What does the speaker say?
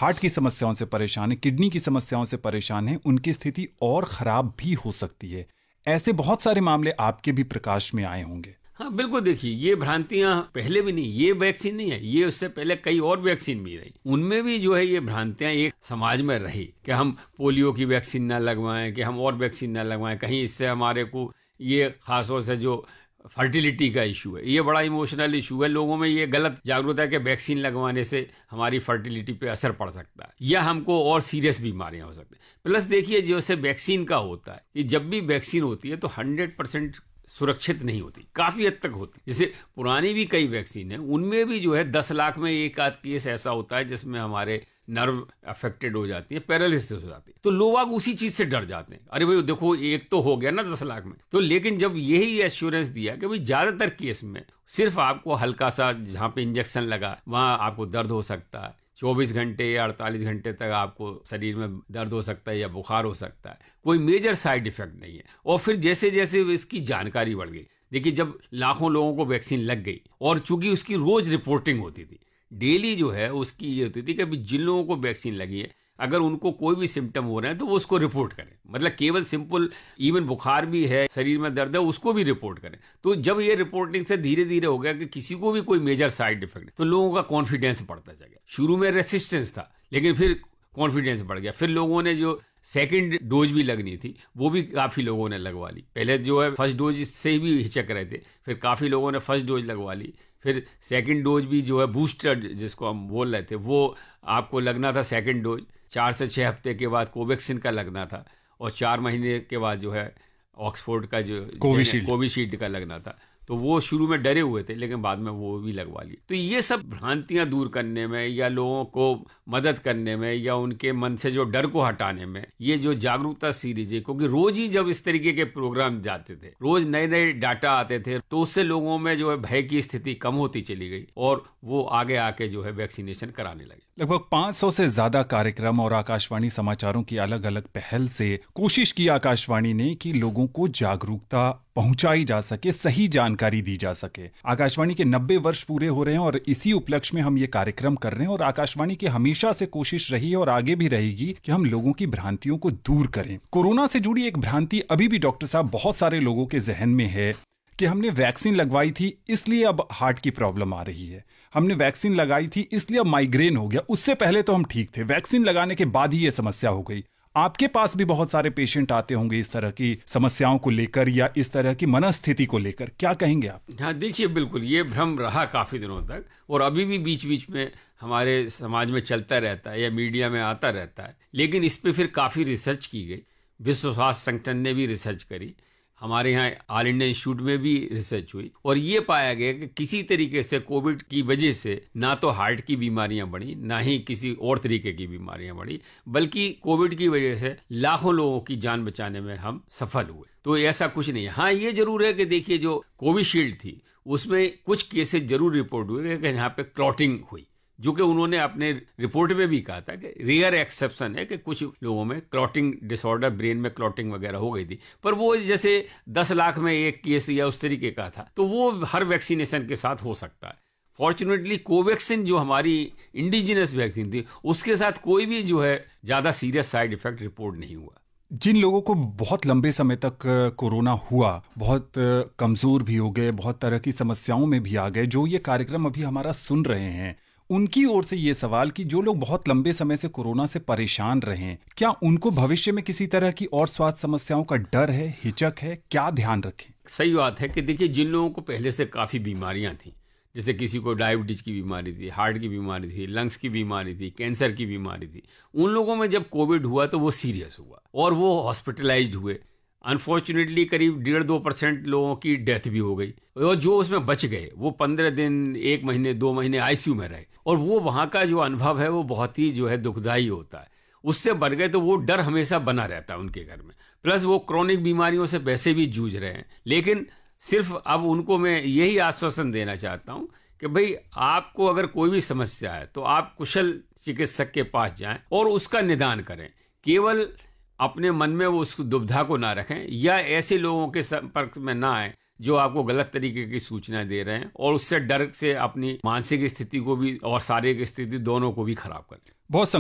Heart की समस्याओं से परेशान हैं, किडनी की समस्याओं से परेशान हैं, उनकी स्थिति और खराब भी हो सकती है। ऐसे बहुत सारे मामले आपके भी प्रकाश में आए होंगे। हाँ बिल्कुल, देखिए ये भ्रांतियां पहले भी नहीं, ये वैक्सीन नहीं है, ये उससे पहले कई और वैक्सीन भी रही, उनमें भी जो है ये भ्रांतियां एक समाज में रही कि हम पोलियो की वैक्सीन ना लगवाएं, कि हम और वैक्सीन ना लगवाएं, कहीं इससे हमारे को ये खासतौर से जो फर्टिलिटी का इशू है, ये बड़ा इमोशनल इशू है, लोगों में ये गलत जागरूकता है कि वैक्सीन लगवाने से हमारी फर्टिलिटी पे असर पड़ सकता है या हमको और सीरियस बीमारियां हो सकती हैं। प्लस देखिए जैसे वैक्सीन का होता है कि जब भी वैक्सीन होती है तो 100% सुरक्षित नहीं होती, काफी हद तक होती। जैसे पुरानी भी कई वैक्सीन है, उनमें भी जो है 10 लाख में एक आध केस ऐसा होता है जिसमें हमारे नर्व अफेक्टेड हो जाती है, पैरालिसिस हो जाती है, तो लोग उसी चीज से डर जाते हैं, अरे भाई देखो एक तो हो गया ना 10 लाख में। तो लेकिन जब यही एश्योरेंस दिया कि भाई ज्यादातर केस में सिर्फ आपको हल्का सा जहां पे इंजेक्शन लगा वहां आपको दर्द हो सकता है, 24 घंटे या 48 घंटे तक आपको शरीर में दर्द हो सकता है या बुखार हो सकता है, कोई मेजर साइड इफेक्ट नहीं है। और फिर जैसे जैसे इसकी जानकारी बढ़ गई, देखिए जब लाखों लोगों को वैक्सीन लग गई और चूंकि उसकी रोज रिपोर्टिंग होती थी, डेली जो है उसकी ये होती थी कि अभी जिन लोगों को वैक्सीन लगी है अगर उनको कोई भी सिम्टम हो रहे हैं तो वो उसको रिपोर्ट करें, मतलब केवल सिंपल इवन बुखार भी है, शरीर में दर्द है, उसको भी रिपोर्ट करें। तो जब ये रिपोर्टिंग से धीरे धीरे हो गया कि किसी को भी कोई मेजर साइड इफेक्ट, तो लोगों का कॉन्फिडेंस बढ़ता जा गया। शुरू में रेसिस्टेंस था लेकिन फिर कॉन्फिडेंस बढ़ गया। फिर लोगों ने जो सेकंड डोज भी लगनी थी वो भी काफी लोगों ने लगवा ली। पहले जो है फर्स्ट डोज से भी हिचक रहे थे, फिर काफी लोगों ने फर्स्ट डोज लगवा ली, फिर सेकंड डोज भी जो है बूस्टर जिसको हम बोल रहे थे वो आपको लगना था। सेकंड डोज 4 से 6 हफ्ते के बाद कोवैक्सीन का लगना था और 4 महीने के बाद जो है ऑक्सफोर्ड का जो कोविशील्ड का लगना था। तो वो शुरू में डरे हुए थे लेकिन बाद में वो भी लगवा ली। तो ये सब भ्रांतियां दूर करने में या लोगों को मदद करने में या उनके मन से जो डर को हटाने में ये जो जागरूकता सीरीज है, क्योंकि रोज ही जब इस तरीके के प्रोग्राम जाते थे, रोज नए नए डाटा आते थे, तो उससे लोगों में जो है भय की स्थिति कम होती चली गई और वो आगे आके जो है वैक्सीनेशन कराने लगे। लगभग 500 से ज्यादा कार्यक्रम और आकाशवाणी समाचारों की अलग अलग पहल से कोशिश की आकाशवाणी ने कि लोगों को जागरूकता पहुंचाई जा सके, सही जानकारी दी जा सके। आकाशवाणी के 90 वर्ष पूरे हो रहे हैं और इसी उपलक्ष्य में हम ये कार्यक्रम कर रहे हैं और आकाशवाणी की हमेशा से कोशिश रही है और आगे भी रहेगी कि हम लोगों की भ्रांतियों को दूर करें। कोरोना से जुड़ी एक भ्रांति अभी भी डॉक्टर साहब बहुत सारे लोगों के जहन में है कि हमने वैक्सीन लगवाई थी इसलिए अब हार्ट की प्रॉब्लम आ रही है, हमने वैक्सीन लगाई थी इसलिए अब माइग्रेन हो गया, उससे पहले तो हम ठीक थे, वैक्सीन लगाने के बाद ही ये समस्या हो गई। आपके पास भी बहुत सारे पेशेंट आते होंगे इस तरह की समस्याओं को लेकर या इस तरह की मनस्थिति को लेकर, क्या कहेंगे आप? हाँ देखिए, बिल्कुल ये भ्रम रहा काफी दिनों तक और अभी भी बीच बीच में हमारे समाज में चलता रहता है या मीडिया में आता रहता है। लेकिन इस पे फिर काफी रिसर्च की गई, विश्व स्वास्थ्य संगठन ने भी रिसर्च करी, हमारे यहाँ ऑल इंडिया इंस्टीट्यूट में भी रिसर्च हुई और ये पाया गया कि किसी तरीके से कोविड की वजह से ना तो हार्ट की बीमारियां बढ़ी ना ही किसी और तरीके की बीमारियां बढ़ी, बल्कि कोविड की वजह से लाखों लोगों की जान बचाने में हम सफल हुए। तो ऐसा कुछ नहीं है। हाँ ये जरूर है कि देखिए जो कोविशील्ड थी उसमें कुछ केसेस जरूर रिपोर्ट हुए कि यहाँ पे क्लॉटिंग हुई, जो कि उन्होंने अपने रिपोर्ट में भी कहा था कि रेयर एक्सेप्शन है कि कुछ लोगों में क्लॉटिंग डिसऑर्डर, ब्रेन में क्लॉटिंग वगैरह हो गई थी, पर वो जैसे 10 लाख में एक केस या उस तरीके का था, तो वो हर वैक्सीनेशन के साथ हो सकता है। फॉर्चुनेटली कोवैक्सीन जो हमारी इंडिजिनस वैक्सीन थी उसके साथ कोई भी जो है ज्यादा सीरियस साइड इफेक्ट रिपोर्ट नहीं हुआ। जिन लोगों को बहुत लंबे समय तक कोरोना हुआ, बहुत कमजोर भी हो गए, बहुत तरह की समस्याओं में भी आ गए, जो ये कार्यक्रम अभी हमारा सुन रहे हैं, उनकी ओर से ये सवाल कि जो लोग बहुत लंबे समय से कोरोना से परेशान रहे हैं, क्या उनको भविष्य में किसी तरह की और स्वास्थ्य समस्याओं का डर है, हिचक है, क्या ध्यान रखें? सही बात है कि देखिए जिन लोगों को पहले से काफी बीमारियां थी, जैसे किसी को डायबिटीज की बीमारी थी, हार्ट की बीमारी थी, लंग्स की बीमारी थी, कैंसर की बीमारी थी, उन लोगों में जब कोविड हुआ तो वो सीरियस हुआ और वो हॉस्पिटलाइज्ड हुए। अनफॉर्चुनेटली करीब 1.5-2% लोगों की डेथ भी हो गई और जो उसमें बच गए वो 15 दिन, 1 महीने, 2 महीने आईसीयू में रहे और वो वहाँ का जो अनुभव है वो बहुत ही जो है दुखदायी होता है। उससे बढ़ गए तो वो डर हमेशा बना रहता है उनके घर में। प्लस वो क्रोनिक बीमारियों से वैसे भी जूझ रहे हैं, लेकिन सिर्फ अब उनको मैं यही आश्वासन देना चाहता हूँ कि भाई आपको अगर कोई भी समस्या है तो आप कुशल चिकित्सक के पास जाएं और उसका निदान करें। केवल अपने मन में वो उस दुविधा को ना रखें या ऐसे लोगों के संपर्क में ना आए जो आपको गलत तरीके की सूचना दे रहे हैं और उससे डर से अपनी मानसिक स्थिति को भी और शारीरिक स्थिति दोनों को भी खराब करें। बहुत